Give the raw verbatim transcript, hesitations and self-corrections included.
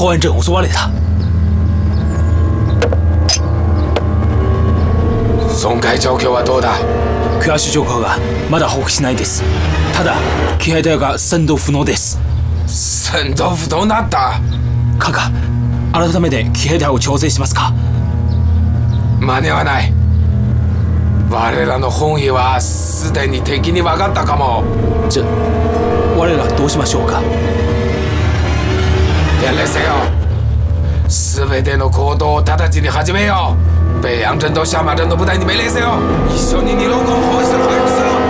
陶安镇襲われた。 損壊状況はどうだ？ クラッシュ状況がまだ報告しないです。ただ気配台が戦闘不能です。 戦闘不能だった。 カカ、改めて気配台を調整しますか？ 間に合わない。我らの本意はすでに敵に分かったかも。 じゃ我らどうしましょうか？ 伝令せよ。全ての行動を直ちに始めよう。北洋镇とシャマ镇の部隊に命令せよ。一緒に二郎軍を包囲する。早くしろ。